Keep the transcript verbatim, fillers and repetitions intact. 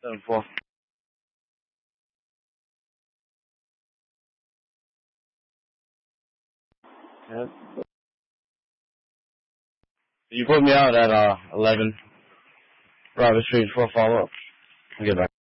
seven four. Yeah. You put me out at uh eleven Robert Street for a follow up. I'll get back.